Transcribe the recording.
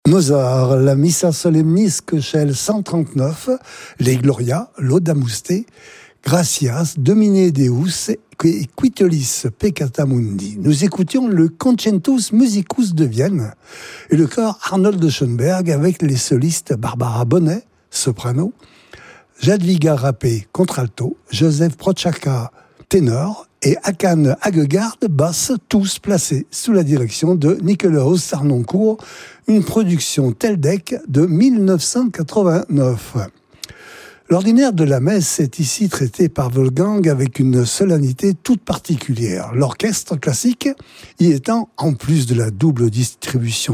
Mozart, la Missa Solemnis Köchel 139, les Gloria, l'Odamuste, Gratias, Domine Deus et Quitolis Peccata Mundi. Nous écoutions le Concentus Musicus de Vienne et le chœur Arnold de Schoenberg avec les solistes Barbara Bonnet, soprano, Jadwiga Rappé, contralto, Joseph Prochaka, ténor, et Hakan Hagegaard, basse, tous placés sous la direction de Nicolaus Sarnoncourt, une production Teldec de 1989. L'ordinaire de la messe est ici traité par Wolfgang avec une solennité toute particulière. L'orchestre classique y étant, en plus de la double distribution